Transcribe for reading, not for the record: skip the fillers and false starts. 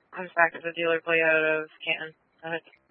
I'm just back at the dealer play out of Canton.